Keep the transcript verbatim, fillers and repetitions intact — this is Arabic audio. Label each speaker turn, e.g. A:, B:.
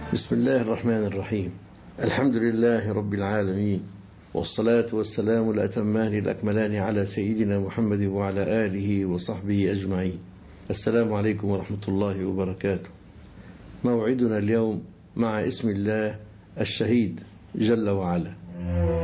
A: بسم الله الرحمن الرحيم. الحمد لله رب العالمين، والصلاة والسلام الأتمان الأكملان على سيدنا محمد وعلى آله وصحبه أجمعين. السلام عليكم ورحمة الله وبركاته. موعدنا اليوم مع اسم الله الشهيد جل وعلا.